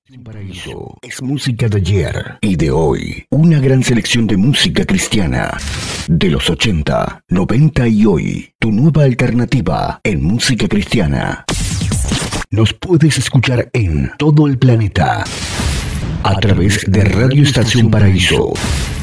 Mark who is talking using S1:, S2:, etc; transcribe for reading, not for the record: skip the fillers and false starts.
S1: Un paraíso es música de ayer y de hoy. Una gran selección de música cristiana de los 80, 90 y hoy. Tu nueva alternativa en música cristiana. Nos puedes escuchar en todo el planeta a través de Radio Estación Paraíso.